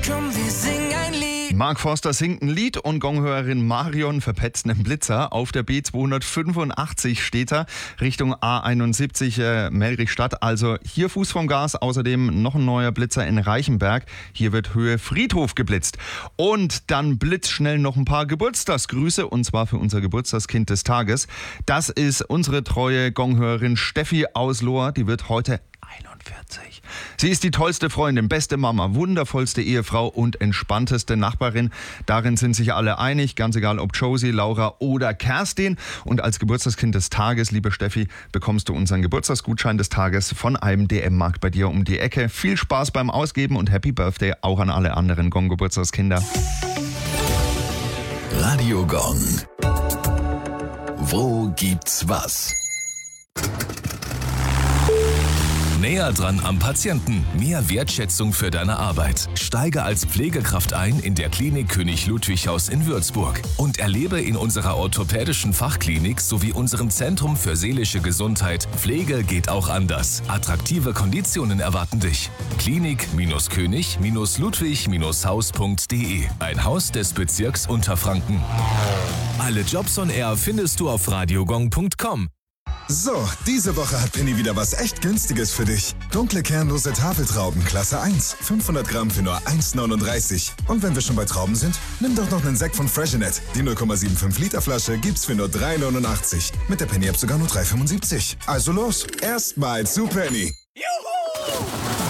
Komm, wir singen ein Lied. Mark Forster singt ein Lied und Gonghörerin Marion verpetzt einen Blitzer. Auf der B285 steht er Richtung A71 Melrichstadt. Also hier Fuß vom Gas. Außerdem noch ein neuer Blitzer in Reichenberg. Hier wird Höhe Friedhof geblitzt. Und dann blitzschnell noch ein paar Geburtstagsgrüße. Und zwar für unser Geburtstagskind des Tages. Das ist unsere treue Gonghörerin Steffi aus Lohr. Die wird heute 41. Sie ist die tollste Freundin, beste Mama, wundervollste Ehefrau und entspannteste Nachbarin. Darin sind sich alle einig, ganz egal ob Josie, Laura oder Kerstin. Und als Geburtstagskind des Tages, liebe Steffi, bekommst du unseren Geburtstagsgutschein des Tages von einem DM-Markt bei dir um die Ecke. Viel Spaß beim Ausgeben und Happy Birthday auch an alle anderen Gong-Geburtstagskinder. Radio Gong. Wo gibt's was? Näher dran am Patienten. Mehr Wertschätzung für deine Arbeit. Steige als Pflegekraft ein in der Klinik König Ludwig Haus in Würzburg und erlebe in unserer orthopädischen Fachklinik sowie unserem Zentrum für seelische Gesundheit Pflege geht auch anders. Attraktive Konditionen erwarten dich. Klinik-König-Ludwig-Haus.de. Ein Haus des Bezirks Unterfranken. Alle Jobs on Air findest du auf radiogong.com. So, diese Woche hat Penny wieder was echt Günstiges für dich. Dunkle kernlose Tafeltrauben, Klasse 1. 500 Gramm für nur 1,39. Und wenn wir schon bei Trauben sind, nimm doch noch einen Sekt von Freshenet. Die 0,75 Liter Flasche gibt's für nur 3,89. Mit der Penny-App sogar nur 3,75. Also los, erstmal zu Penny. Juhu!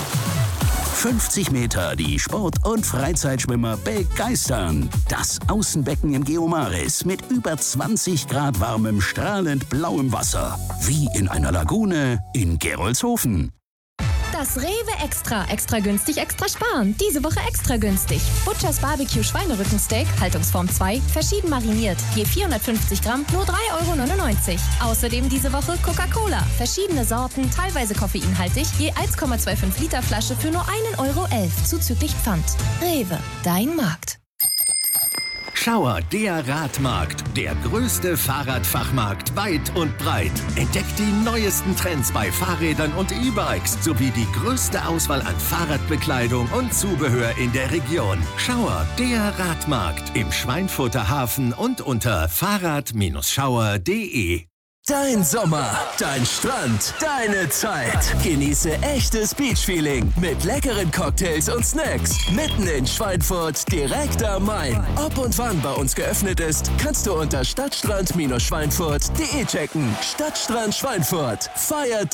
50 Meter die Sport- und Freizeitschwimmer begeistern. Das Außenbecken im Geomaris mit über 20 Grad warmem, strahlend blauem Wasser. Wie in einer Lagune in Gerolzhofen. Das Rewe Extra. Extra günstig, extra sparen. Diese Woche extra günstig. Butchers Barbecue Schweinerückensteak, Haltungsform 2, verschieden mariniert. Je 450 Gramm, nur 3,99 €. Außerdem diese Woche Coca-Cola. Verschiedene Sorten, teilweise koffeinhaltig. Je 1,25 Liter Flasche für nur 1,11 € zuzüglich Pfand. Rewe, dein Markt. Schauer, der Radmarkt, der größte Fahrradfachmarkt weit und breit. Entdeckt die neuesten Trends bei Fahrrädern und E-Bikes sowie die größte Auswahl an Fahrradbekleidung und Zubehör in der Region. Schauer, der Radmarkt im Schweinfurter Hafen und unter fahrrad-schauer.de. Dein Sommer, dein Strand, deine Zeit. Genieße echtes Beach-Feeling mit leckeren Cocktails und Snacks. Mitten in Schweinfurt, direkt am Main. Ob und wann bei uns geöffnet ist, kannst du unter stadtstrand-schweinfurt.de checken. Stadtstrand Schweinfurt. Feiert